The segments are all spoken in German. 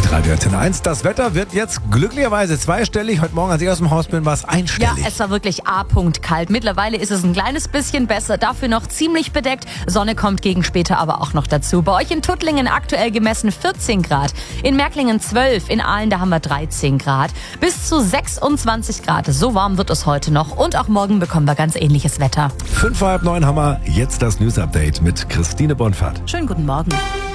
Hitradio Antenne 1. Das Wetter wird jetzt glücklicherweise zweistellig. Heute Morgen, als ich aus dem Haus bin, war es einstellig. Ja, es war wirklich A-Punkt kalt. Mittlerweile ist es ein kleines bisschen besser, dafür noch ziemlich bedeckt. Sonne kommt gegen später aber auch noch dazu. Bei euch in Tuttlingen aktuell gemessen 14 Grad. In Märklingen 12, in Aalen, da haben wir 13 Grad. Bis zu 26 Grad. So warm wird es heute noch. Und auch morgen bekommen wir ganz ähnliches Wetter. 8:55 haben wir jetzt das News-Update mit Christine Bonfahrt. Schönen guten Morgen.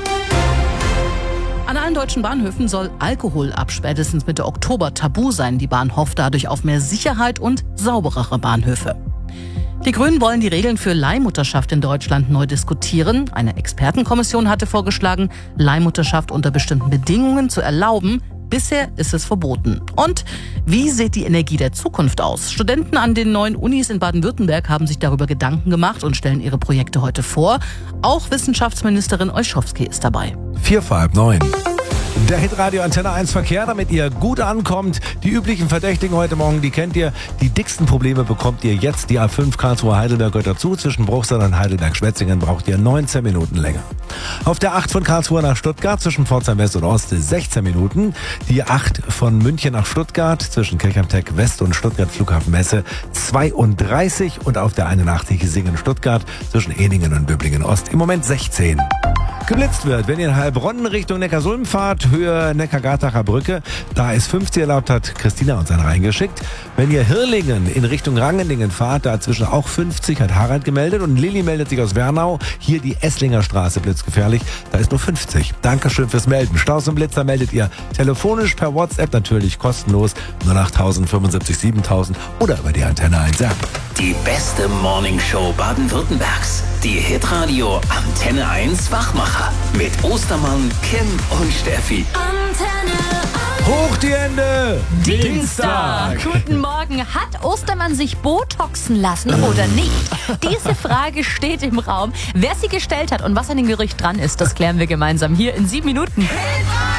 An allen deutschen Bahnhöfen soll Alkohol ab spätestens Mitte Oktober tabu sein. Die Bahn hofft dadurch auf mehr Sicherheit und sauberere Bahnhöfe. Die Grünen wollen die Regeln für Leihmutterschaft in Deutschland neu diskutieren. Eine Expertenkommission hatte vorgeschlagen, Leihmutterschaft unter bestimmten Bedingungen zu erlauben. Bisher ist es verboten. Und wie sieht die Energie der Zukunft aus? Studenten an den 9 Unis in Baden-Württemberg haben sich darüber Gedanken gemacht und stellen ihre Projekte heute vor. Auch Wissenschaftsministerin Olschowski ist dabei. 8:45. Der Hitradio Antenne 1 Verkehr, damit ihr gut ankommt. Die üblichen Verdächtigen heute Morgen, die kennt ihr. Die dicksten Probleme bekommt ihr jetzt. Die A5 Karlsruhe-Heidelberg gehört dazu. Zwischen Bruchsal und Heidelberg-Schwetzingen braucht ihr 19 Minuten länger. Auf der 8 von Karlsruhe nach Stuttgart zwischen Pforzheim West und Ost 16 Minuten. Die 8 von München nach Stuttgart zwischen Kirchheim-Tech West und Stuttgart Flughafen Messe 32. Und auf der 81 Singen-Stuttgart zwischen Ehningen und Böblingen Ost im Moment 16. Geblitzt wird, wenn ihr in Heilbronn Richtung Neckarsulm fahrt, Höhe Neckar-Gartacher Brücke, da ist 50 erlaubt, hat Christina uns einen reingeschickt. Wenn ihr Hirlingen in Richtung Rangendingen fahrt, dazwischen auch 50, hat Harald gemeldet. Und Lilly meldet sich aus Wernau, hier die Esslinger Straße blitzgefährlich, da ist nur 50. Dankeschön fürs Melden. Staus und Blitzer meldet ihr telefonisch, per WhatsApp natürlich kostenlos 08000 75 7000 oder über die Antenne 1 App. Die beste Morningshow Baden-Württembergs. Die Hitradio Antenne 1 Wachmacher. Mit Ostermann, Kim und Steffi. Hoch die Hände! Dienstag! Guten Morgen. Hat Ostermann sich botoxen lassen oder nicht? Diese Frage steht im Raum. Wer sie gestellt hat und was an dem Gerücht dran ist, das klären wir gemeinsam hier in 7 Minuten.